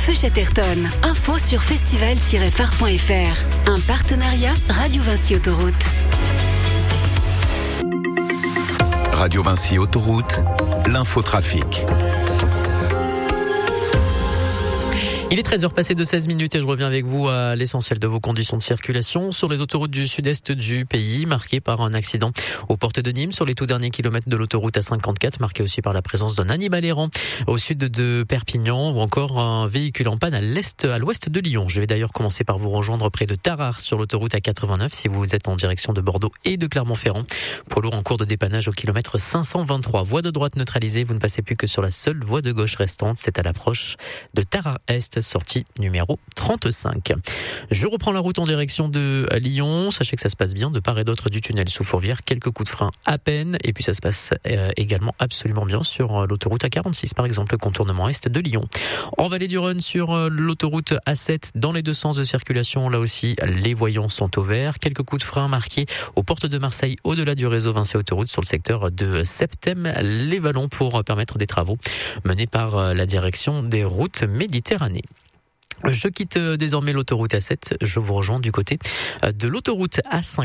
Feu Chatterton. Info sur festival-phare.fr. Un partenariat Radio Vinci Autoroute. Radio Vinci Autoroute, l'infotrafic. Il est 13h passé de 16 minutes et je reviens avec vous à l'essentiel de vos conditions de circulation sur les autoroutes du sud-est du pays, marquées par un accident aux portes de Nîmes, sur les tout derniers kilomètres de l'autoroute A54, marqué aussi par la présence d'un animal errant au sud de Perpignan, ou encore un véhicule en panne à l'ouest de Lyon. Je vais d'ailleurs commencer par vous rejoindre près de Tarare sur l'autoroute A89 si vous êtes en direction de Bordeaux et de Clermont-Ferrand. Poids lourd en cours de dépannage au kilomètre 523. Voie de droite neutralisée, vous ne passez plus que sur la seule voie de gauche restante, c'est à l'approche de Tarare-Est, sortie numéro 35. Je reprends la route en direction de Lyon. Sachez que ça se passe bien de part et d'autre du tunnel sous Fourvière. Quelques coups de frein à peine. Et puis ça se passe également absolument bien sur l'autoroute A46, par exemple, le contournement est de Lyon. En vallée du Rhône, sur l'autoroute A7, dans les deux sens de circulation, là aussi, les voyants sont au vert. Quelques coups de frein marqués aux portes de Marseille, au-delà du réseau Vinci Autoroute, sur le secteur de Septem-les-Vallons, pour permettre des travaux menés par la direction des routes Méditerranée. Je quitte désormais l'autoroute A7, je vous rejoins du côté de l'autoroute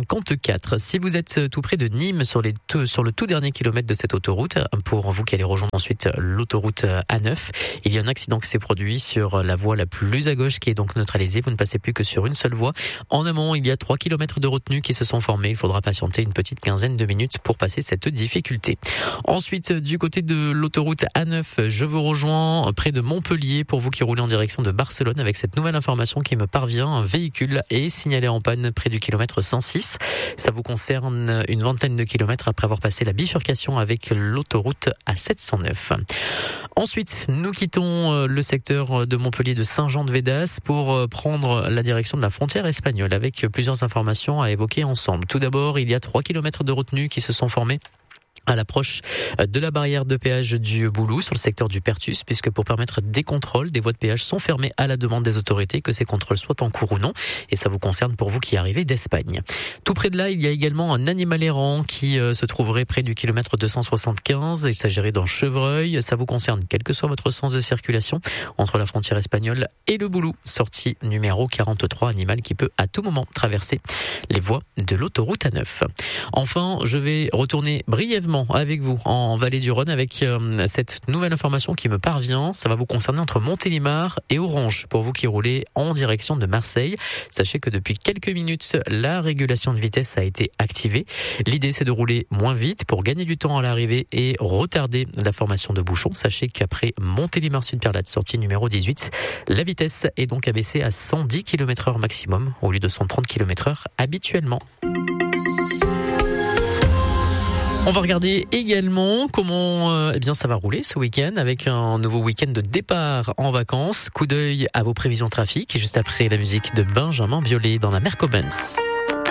A54. Si vous êtes tout près de Nîmes, sur le tout dernier kilomètre de cette autoroute, pour vous qui allez rejoindre ensuite l'autoroute A9, il y a un accident qui s'est produit sur la voie la plus à gauche, qui est donc neutralisée. Vous ne passez plus que sur une seule voie. En amont, il y a 3 kilomètres de retenue qui se sont formés. Il faudra patienter une petite quinzaine de minutes pour passer cette difficulté. Ensuite, du côté de l'autoroute A9, je vous rejoins près de Montpellier, pour vous qui roulez en direction de Barcelone, avec cette nouvelle information qui me parvient. Un véhicule est signalé en panne près du kilomètre 106. Ça vous concerne une vingtaine de kilomètres après avoir passé la bifurcation avec l'autoroute A709. Ensuite, nous quittons le secteur de Montpellier de Saint-Jean-de-Védas pour prendre la direction de la frontière espagnole, avec plusieurs informations à évoquer ensemble. Tout d'abord, il y a 3 kilomètres de retenue qui se sont formés à l'approche de la barrière de péage du Boulou, sur le secteur du Pertus, puisque pour permettre des contrôles, des voies de péage sont fermées à la demande des autorités, que ces contrôles soient en cours ou non, et ça vous concerne pour vous qui arrivez d'Espagne. Tout près de là, il y a également un animal errant qui se trouverait près du kilomètre 275. Il s'agirait d'un chevreuil. Ça vous concerne quel que soit votre sens de circulation entre la frontière espagnole et le Boulou, sortie numéro 43, animal qui peut à tout moment traverser les voies de l'autoroute A9. Enfin, je vais retourner brièvement avec vous en vallée du Rhône avec cette nouvelle information qui me parvient. Ça va vous concerner entre Montélimar et Orange, pour vous qui roulez en direction de Marseille. Sachez que depuis quelques minutes, la régulation de vitesse a été activée. L'idée, c'est de rouler moins vite pour gagner du temps à l'arrivée et retarder la formation de bouchons. Sachez qu'après Montélimar Sud-Perlade, sortie numéro 18, la vitesse est donc abaissée à 110 km/h maximum au lieu de 130 km/h habituellement. On va regarder également comment ça va rouler ce week-end, avec un nouveau week-end de départ en vacances. Coup d'œil à vos prévisions trafic juste après la musique de Benjamin Biolay dans la Merco Benz.